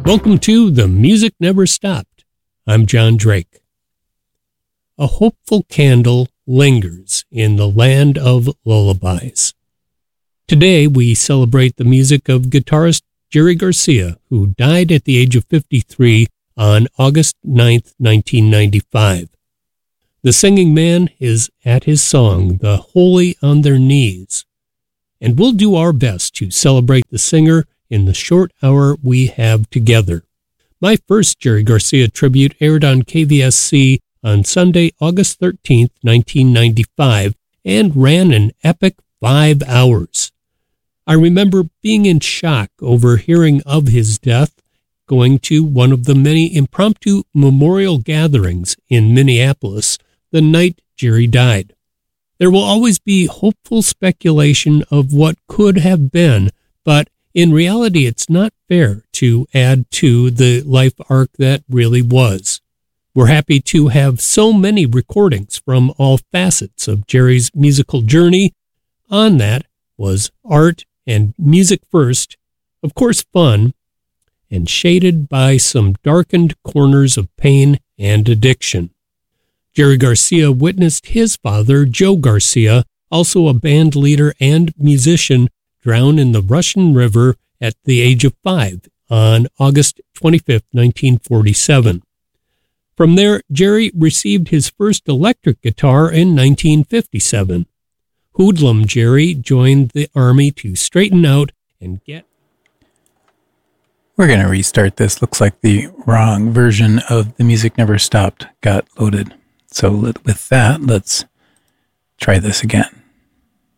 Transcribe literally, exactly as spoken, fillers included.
Welcome to The Music Never Stopped. I'm John Drake. A hopeful candle lingers in the land of lullabies. Today we celebrate the music of guitarist Jerry Garcia, who died at the age of fifty-three on August ninth, nineteen ninety-five. The singing man is at his song, The Holy on Their Knees, and we'll do our best to celebrate the singer in the short hour we have together. My first Jerry Garcia tribute aired on K V S C on Sunday, August thirteenth, nineteen ninety-five, and ran an epic five hours. I remember being in shock over hearing of his death, going to one of the many impromptu memorial gatherings in Minneapolis the night Jerry died. There will always be hopeful speculation of what could have been, but in reality it's not fair to add to the life arc that really was. We're happy to have so many recordings from all facets of Jerry's musical journey. On that was art and music first, of course fun, and shaded by some darkened corners of pain and addiction. Jerry Garcia witnessed his father, Joe Garcia, also a band leader and musician, drown in the Russian River at the age of five on August twenty-fifth, nineteen forty-seven. From there, Jerry received his first electric guitar in nineteen fifty-seven. Hoodlum Jerry joined the Army to straighten out and get... We're going to restart this. Looks like the wrong version of The Music Never Stopped got loaded. So with that, let's try this again.